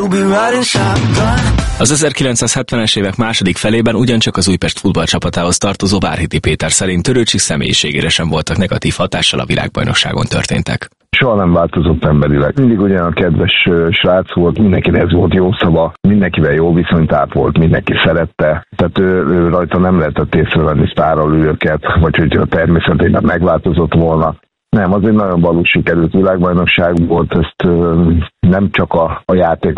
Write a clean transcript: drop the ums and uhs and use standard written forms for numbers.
Az 1970-es évek második felében ugyancsak az Újpest futballcsapatához tartozó Várhiti Péter szerint Törőcsik személyiségére sem voltak negatív hatással a világbajnokságon történtek. Soha nem változott emberileg. Mindig ugyan kedves srác volt, mindenkinek ez volt jó szava, mindenkivel jó viszonyt ápolt, mindenki szerette. Tehát ő rajta nem lehetett észrevenni sztáralőket, vagy hogy a természetében megváltozott volna. Nem, az egy nagyon valós sikerült világbajnokság volt, ezt nem csak a játék